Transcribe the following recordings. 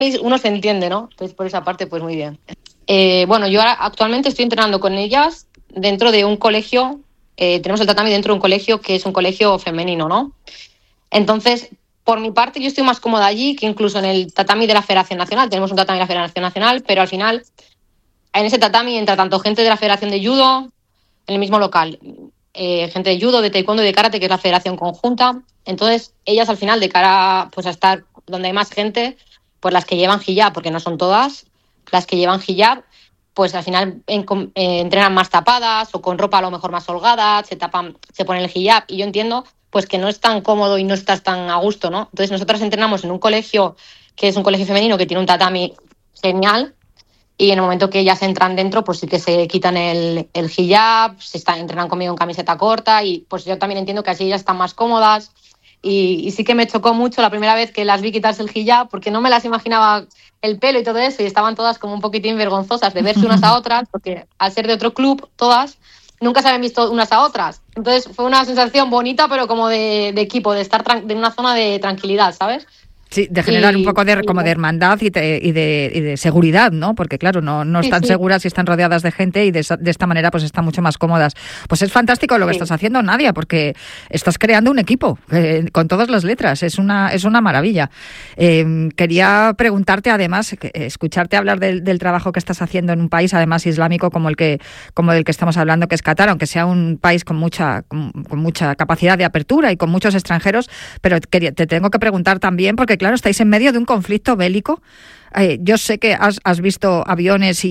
uno se entiende, ¿no? Entonces, por esa parte, pues muy bien. Bueno, yo ahora actualmente estoy entrenando con ellas dentro de un colegio. Tenemos el tatami dentro de un colegio que es un colegio femenino, ¿no? Entonces, por mi parte, yo estoy más cómoda allí que incluso en el tatami de la Federación Nacional. Tenemos un tatami de la Federación Nacional, pero al final, en ese tatami entra tanto gente de la Federación de Judo, en el mismo local, gente de Judo, de Taekwondo y de Karate, que es la federación conjunta. Entonces, ellas al final, de cara pues, a estar donde hay más gente, pues las que llevan hijab, porque no son todas, las que llevan hijab, pues al final entrenan más tapadas o con ropa a lo mejor más holgada, se ponen el hijab, y yo entiendo pues que no es tan cómodo y no estás tan a gusto, ¿no? Entonces nosotras entrenamos en un colegio que es un colegio femenino que tiene un tatami genial, y en el momento que ellas entran dentro pues sí que se quitan el hijab, entrenan conmigo en camiseta corta, y pues yo también entiendo que así ellas están más cómodas. Y sí que me chocó mucho la primera vez que las vi quitarse el hijab, porque no me las imaginaba el pelo y todo eso, y estaban todas como un poquitín vergonzosas de verse unas a otras, porque al ser de otro club, todas nunca se habían visto unas a otras. Entonces fue una sensación bonita, pero como de equipo, de estar en una zona de tranquilidad, ¿sabes? Sí, de generar un poco de como de hermandad y de seguridad, ¿no? Porque claro, no están seguras y están rodeadas de gente, y de esta manera pues están mucho más cómodas. Pues es fantástico lo que estás haciendo, Nadia, porque estás creando un equipo con todas las letras. Es una maravilla. Quería preguntarte, además, escucharte hablar del trabajo que estás haciendo en un país, además islámico, como el que estamos hablando, que es Qatar, aunque sea un país con mucha capacidad de apertura y con muchos extranjeros, pero te tengo que preguntar también, porque claro, estáis en medio de un conflicto bélico. Yo sé que has visto aviones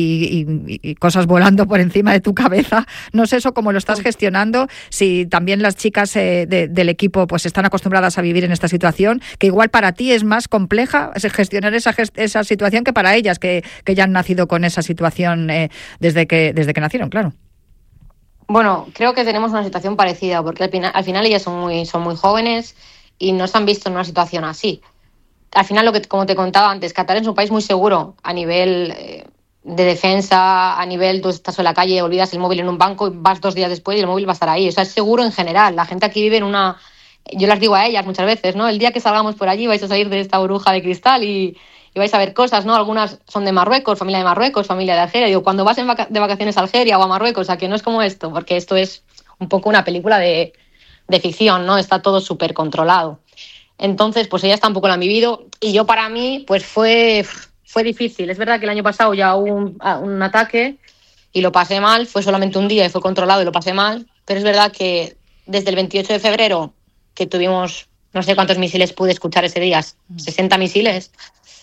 y cosas volando por encima de tu cabeza. No sé eso cómo lo estás gestionando, si también las chicas del equipo pues están acostumbradas a vivir en esta situación, que igual para ti es más compleja gestionar esa situación que para ellas, que ya han nacido con esa situación desde que nacieron, claro. Bueno, creo que tenemos una situación parecida, porque al final ellas son muy jóvenes y no se han visto en una situación así. Al final, como te contaba antes, Qatar es un país muy seguro a nivel de defensa, a nivel, tú estás en la calle, olvidas el móvil en un banco y vas 2 días después y el móvil va a estar ahí. O sea, es seguro en general. La gente aquí vive en una... Yo las digo a ellas muchas veces, ¿no? El día que salgamos por allí vais a salir de esta burbuja de cristal y vais a ver cosas, ¿no? Algunas son de Marruecos, familia de Marruecos, familia de Algeria. Digo, cuando vas de vacaciones a Algeria o a Marruecos, o sea, que no es como esto, porque esto es un poco una película de ficción, ¿no? Está todo súper controlado. Entonces, pues ellas tampoco lo han vivido, y yo, para mí, pues fue difícil. Es verdad que el año pasado ya hubo un ataque y lo pasé mal, fue solamente un día y fue controlado y lo pasé mal, pero es verdad que desde el 28 de febrero, que tuvimos, no sé cuántos misiles pude escuchar ese día, 60 misiles,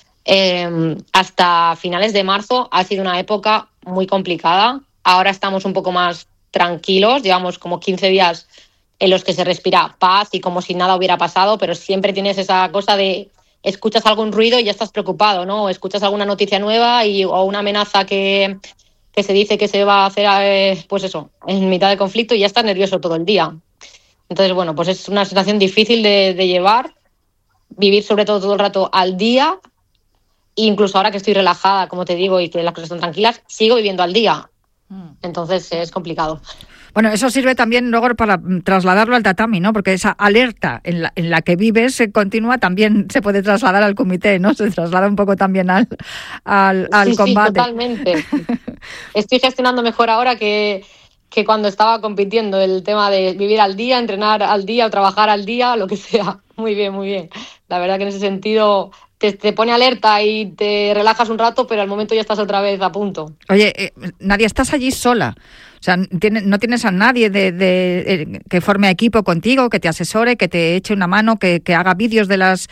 hasta finales de marzo ha sido una época muy complicada. Ahora estamos un poco más tranquilos, llevamos como 15 días en los que se respira paz y como si nada hubiera pasado, pero siempre tienes esa cosa de escuchas algún ruido y ya estás preocupado, ¿no? O escuchas alguna noticia nueva o una amenaza que se dice que se va a hacer, pues eso, en mitad del conflicto, y ya estás nervioso todo el día. Entonces, bueno, pues es una situación difícil de llevar, vivir sobre todo el rato al día. Incluso ahora que estoy relajada, como te digo, y que las cosas están tranquilas, sigo viviendo al día. Entonces es complicado. Bueno, eso sirve también luego para trasladarlo al tatami, ¿no? Porque esa alerta en la que vives continua también se puede trasladar al comité, ¿no? Se traslada un poco también al sí, combate. Sí, totalmente. Estoy gestionando mejor ahora que cuando estaba compitiendo, el tema de vivir al día, entrenar al día o trabajar al día, lo que sea. Muy bien, muy bien. La verdad que en ese sentido te pone alerta y te relajas un rato, pero al momento ya estás otra vez a punto. Oye, Nadia, ¿estás allí sola? O sea, no tienes a nadie que forme equipo contigo, que te asesore, que te eche una mano, que haga vídeos de las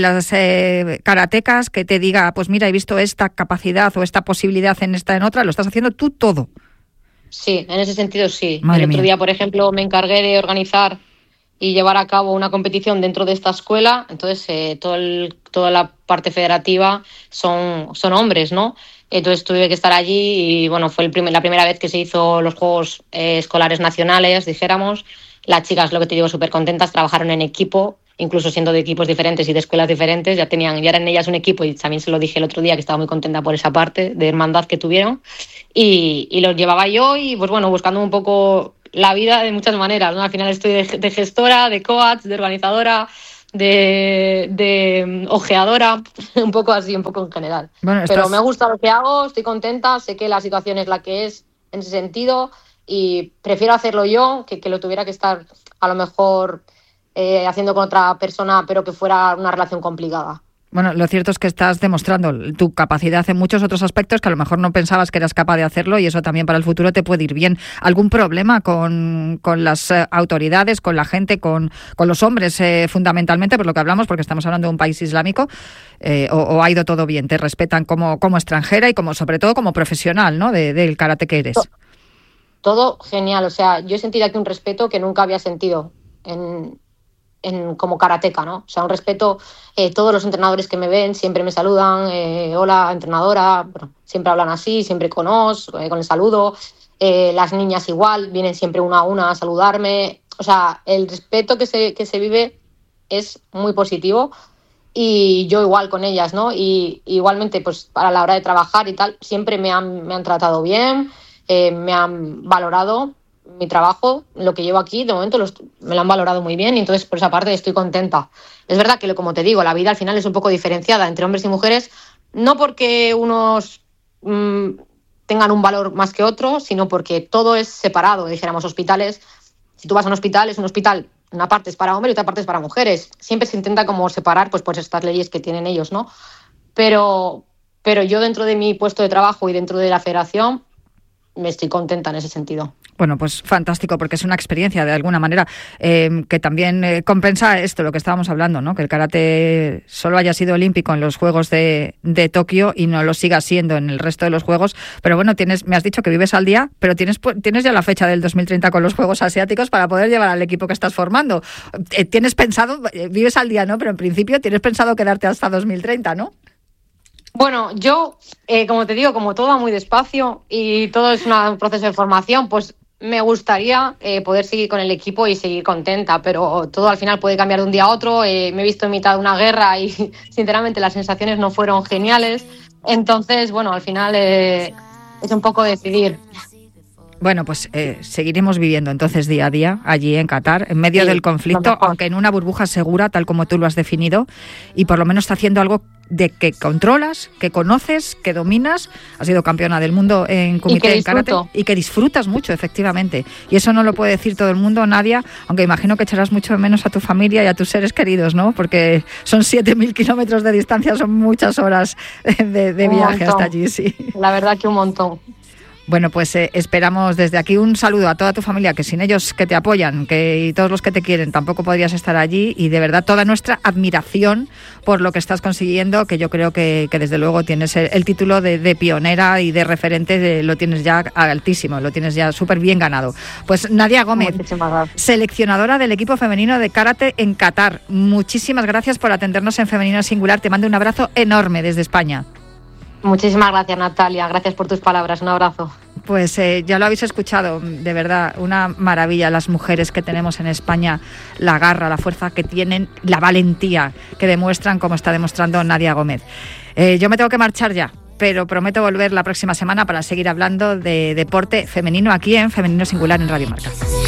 karatecas, que te diga, pues mira, he visto esta capacidad o esta posibilidad en otra. Lo estás haciendo tú todo. Sí, en ese sentido sí. Madre el otro mía. día, por ejemplo, me encargué de organizar y llevar a cabo una competición dentro de esta escuela. Entonces, toda la parte federativa son hombres, ¿no? Entonces tuve que estar allí y, bueno, fue la primera vez que se hizo los Juegos Escolares Nacionales, dijéramos. Las chicas, lo que te digo, súper contentas, trabajaron en equipo, incluso siendo de equipos diferentes y de escuelas diferentes. Ya eran ellas un equipo, y también se lo dije el otro día, que estaba muy contenta por esa parte de hermandad que tuvieron. Y los llevaba yo y, pues bueno, buscando un poco la vida de muchas maneras, ¿no? Al final estoy de gestora, de coach, de organizadora, de ojeadora, un poco así, un poco en general. Bueno, pero me gusta lo que hago, estoy contenta, sé que la situación es la que es en ese sentido y prefiero hacerlo yo que lo tuviera que estar a lo mejor haciendo con otra persona, pero que fuera una relación complicada. Bueno, lo cierto es que estás demostrando tu capacidad en muchos otros aspectos que a lo mejor no pensabas que eras capaz de hacerlo y eso también para el futuro te puede ir bien. ¿Algún problema con las autoridades, con la gente, con los hombres fundamentalmente, por lo que hablamos, porque estamos hablando de un país islámico, o ha ido todo bien? ¿Te respetan como extranjera y sobre todo como profesional, ¿no? del karate que eres? Todo genial, o sea, yo he sentido aquí un respeto que nunca había sentido como karateca, ¿no? O sea, un respeto, todos los entrenadores que me ven siempre me saludan, hola, entrenadora, bueno, siempre hablan así, siempre con el saludo, las niñas igual, vienen siempre una a una a saludarme, o sea, el respeto que se vive es muy positivo y yo igual con ellas, ¿no? Y igualmente, pues, a la hora de trabajar y tal, siempre me han tratado bien, me han valorado mi trabajo, lo que llevo aquí, de momento me lo han valorado muy bien y entonces por esa parte estoy contenta. Es verdad que, como te digo, la vida al final es un poco diferenciada entre hombres y mujeres, no porque unos tengan un valor más que otros, sino porque todo es separado. Dijéramos, hospitales, si tú vas a un hospital, es un hospital, una parte es para hombres y otra parte es para mujeres. Siempre se intenta como separar pues estas leyes que tienen ellos, ¿no? Pero yo dentro de mi puesto de trabajo y dentro de la federación me estoy contenta en ese sentido. Bueno, pues fantástico, porque es una experiencia de alguna manera que también compensa esto, lo que estábamos hablando, ¿no? Que el karate solo haya sido olímpico en los Juegos de Tokio y no lo siga siendo en el resto de los Juegos. Pero bueno, me has dicho que vives al día, pero tienes ya la fecha del 2030 con los Juegos Asiáticos para poder llevar al equipo que estás formando. Tienes pensado, vives al día, ¿no? Pero en principio tienes pensado quedarte hasta 2030, ¿no? Bueno, yo, como te digo, como todo va muy despacio y todo es un proceso de formación, pues me gustaría poder seguir con el equipo y seguir contenta, pero todo al final puede cambiar de un día a otro. Me he visto en mitad de una guerra y sinceramente las sensaciones no fueron geniales. Entonces, bueno, al final es un poco decidir. Bueno, pues seguiremos viviendo entonces día a día allí en Qatar, en medio del conflicto, aunque en una burbuja segura, tal como tú lo has definido, y por lo menos está haciendo algo de que controlas, que conoces, que dominas. Has sido campeona del mundo en comité en karate y que disfrutas mucho, efectivamente. Y eso no lo puede decir todo el mundo, Nadia, aunque imagino que echarás mucho menos a tu familia y a tus seres queridos, ¿no? Porque son 7.000 kilómetros de distancia, son muchas horas de viaje hasta allí, sí. La verdad que un montón. Bueno, pues esperamos desde aquí un saludo a toda tu familia, que sin ellos que te apoyan, y todos los que te quieren tampoco podrías estar allí, y de verdad toda nuestra admiración por lo que estás consiguiendo, que yo creo que desde luego tienes el título de pionera y de referente, lo tienes ya altísimo, lo tienes ya súper bien ganado. Pues Nadia Gómez, seleccionadora del equipo femenino de karate en Qatar, muchísimas gracias por atendernos en Femenino Singular, te mando un abrazo enorme desde España. Muchísimas gracias, Natalia. Gracias por tus palabras. Un abrazo. Pues ya lo habéis escuchado, de verdad, una maravilla las mujeres que tenemos en España, la garra, la fuerza que tienen, la valentía que demuestran, como está demostrando Nadia Gómez. Yo me tengo que marchar ya, pero prometo volver la próxima semana para seguir hablando de deporte femenino aquí en Femenino Singular en Radio Marca.